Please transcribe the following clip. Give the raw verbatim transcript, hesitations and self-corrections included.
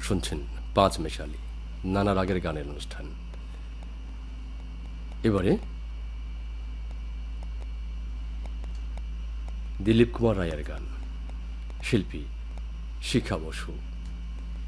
শুনছেন পাঁচ মেশালি নানা রাগের গানের অনুষ্ঠান। এবারে দিলীপ কুমার রায়ের গান, শিল্পী শিখা বসু।